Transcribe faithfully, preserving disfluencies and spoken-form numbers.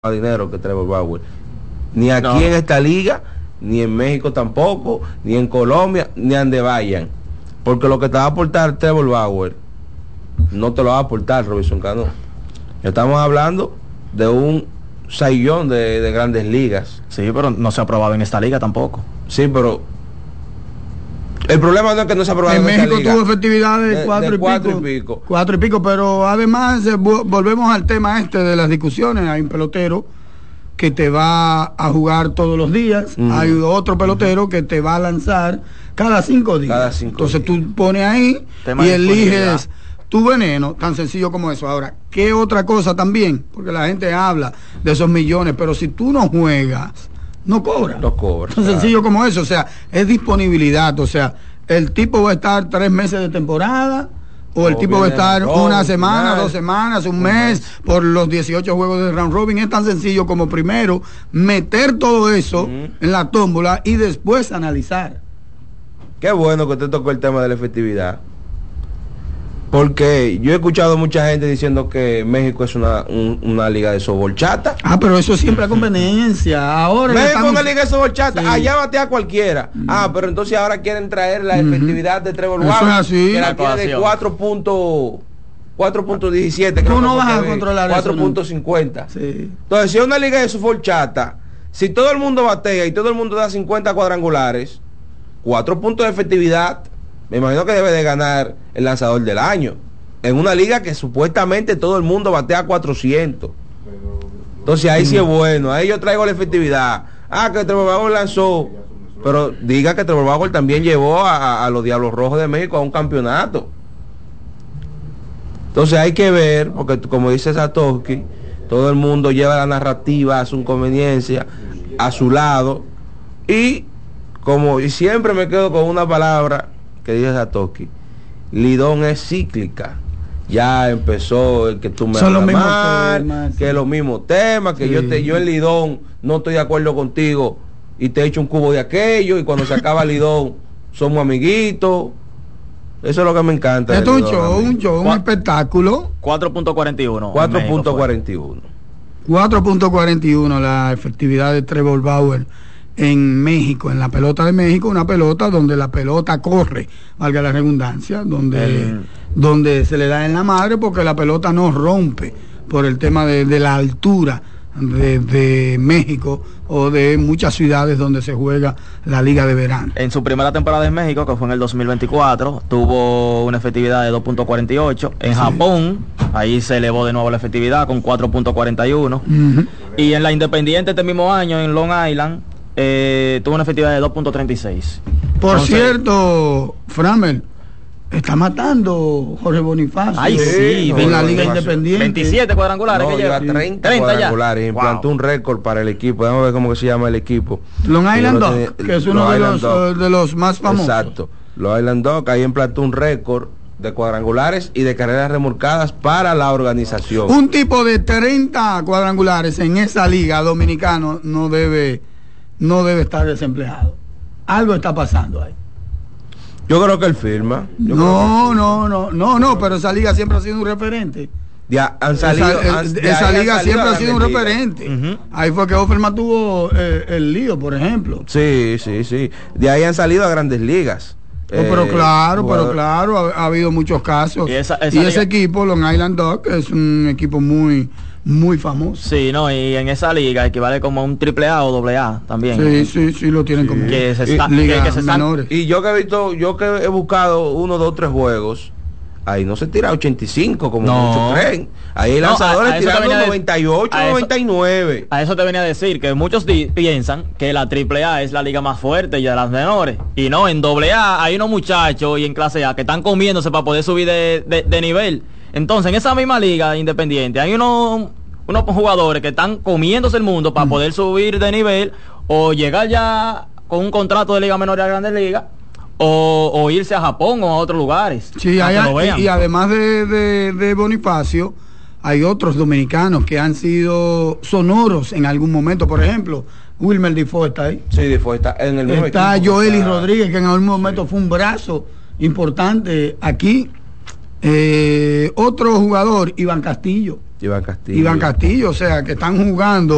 dinero que Trevor Bauer, ni aquí no. En esta liga, ni en México tampoco, ni en Colombia, ni donde vayan, porque lo que te va a aportar Trevor Bauer no te lo va a aportar Robinson Cano. Estamos hablando de un saillón de, de Grandes Ligas. Sí, pero no se ha aprobado en esta liga tampoco. Sí, pero el problema no es que no se ha aprobado en, en México esta liga. Tuvo efectividad de, de, cuatro, de y cuatro pico, y pico. Cuatro y pico, pero además eh, volvemos al tema este de las discusiones. Hay un pelotero que te va a jugar todos los días, uh-huh. Hay otro pelotero uh-huh. que te va a lanzar cada cinco días. Cada cinco Entonces días. Tú pones ahí tema y eliges tu veneno, tan sencillo como eso. Ahora, ¿qué otra cosa también? Porque la gente habla de esos millones, pero si tú no juegas, no cobras. No cobras. Tan claro. sencillo como eso, o sea, es disponibilidad, o sea, el tipo va a estar tres meses de temporada, o el o tipo va a estar robin, una semana, final, dos semanas, un, un mes, mes, por los dieciocho juegos de round robin. Es tan sencillo como primero meter todo eso uh-huh. en la tómbola y después analizar. Qué bueno que usted tocó el tema de la efectividad, porque yo he escuchado mucha gente diciendo que México es una, un, una liga de soborchata. Ah, pero eso siempre a conveniencia. Ahora México estamos... es una liga de soborchata, sí. Allá batea cualquiera. Mm. Ah, pero entonces ahora quieren traer la mm-hmm. efectividad de Trevor Bauer, que la tiene de cuatro punto diecisiete. Tú no vas a controlar cuatro punto cincuenta. Sí. Entonces, si es una liga de soborchata, si todo el mundo batea y todo el mundo da cincuenta cuadrangulares, cuatro puntos de efectividad, me imagino que debe de ganar el lanzador del año en una liga que supuestamente todo el mundo batea cuatrocientos. Entonces ahí sí es bueno, ahí yo traigo la efectividad. Ah, que Trevor Bauer lanzó, pero diga que Trevor Bauer también llevó a, a los Diablos Rojos de México a un campeonato. Entonces hay que ver, porque como dice Satoshi, todo el mundo lleva la narrativa a su conveniencia, a su lado, y como y siempre me quedo con una palabra que dice Satoshi: Lidón es cíclica. Ya empezó el que tú me son los mismos mal, temas, que sí. los mismos temas, que sí. yo te yo en Lidón no estoy de acuerdo contigo y te echo un cubo de aquello, y cuando se acaba Lidón somos amiguitos. Eso es lo que me encanta. Esto es un show, un show, un espectáculo. cuatro punto cuarenta y uno. cuatro punto cuarenta y uno. cuatro punto cuarenta y uno la efectividad de Trevor Bauer en México, en la pelota de México, una pelota donde la pelota corre, valga la redundancia, donde, el... donde se le da en la madre, porque la pelota no rompe por el tema de, de la altura de, de México o de muchas ciudades donde se juega la liga de verano. En su primera temporada en México, que fue en el dos mil veinticuatro, tuvo una efectividad de dos punto cuarenta y ocho. En sí. Japón, ahí se elevó de nuevo la efectividad con cuatro punto cuarenta y uno. Uh-huh. Y en la Independiente este mismo año, en Long Island, Eh, tuvo una efectividad de dos punto treinta y seis. Por Entonces, cierto, Framel está matando Jorge Bonifacio. Ay, sí, en ven, la Liga Independiente. veintisiete cuadrangulares. No, que lleva treinta, treinta cuadrangulares. Ya. Implantó wow. un récord para el equipo. Vamos a ver cómo que se llama el equipo. Long Island Dog, tenía, que es uno de los, uh, de los más famosos. Exacto. Long Island Dog, ahí implantó un récord de cuadrangulares y de carreras remolcadas para la organización. Un tipo de treinta cuadrangulares en esa liga dominicano no debe... no debe estar desempleado. Algo está pasando ahí. Yo creo que él firma. Yo no, no, no, no, no, pero esa liga siempre ha sido un referente. Ya han salido. Esa, han, esa liga han siempre ha sido un referente. Uh-huh. Ahí fue que Offerman tuvo eh, el lío, por ejemplo. Sí, sí, sí. De ahí han salido a Grandes Ligas. Oh, eh, pero claro, jugador. pero claro, ha, ha habido muchos casos. Y, esa, esa y ese equipo, Long Island Dog, es un equipo muy... muy famoso. Sí, no, y en esa liga equivale como a un triple A o doble A también. Sí, sí, sí, lo tienen sí. como que se y, está, que, que se están... Y yo que he visto, yo que he buscado uno, dos, tres juegos, ahí no se tira ochenta y cinco como no. muchos creen. Ahí hay lanzadores no, tirando noventa y ocho, a noventa y nueve. Eso, a eso te venía a decir, que muchos di, piensan que la triple A es la liga más fuerte y de las menores. Y no, en doble A hay unos muchachos y en clase A que están comiéndose para poder subir de, de, de nivel. Entonces, en esa misma liga independiente hay unos, unos jugadores que están comiéndose el mundo para mm. poder subir de nivel o llegar ya con un contrato de liga menor a Grandes Ligas o, o irse a Japón o a otros lugares. Sí, hay, y, y además de, de, de Bonifacio, hay otros dominicanos que han sido sonoros en algún momento. Por ejemplo, Wilmer Difo está ahí. Sí, Difo está en el mismo Está equipo, Joely está... Rodríguez, que en algún momento sí. fue un brazo importante aquí. Eh, otro jugador, Iván Castillo. Iván Castillo. Iván Castillo, o sea, que están jugando